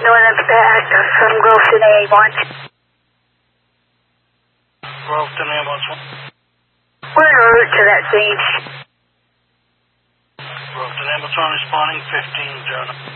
Northern Pack from Groveton A1. Groveton A1. We're en route to that scene. Groveton A1 responding 15-0.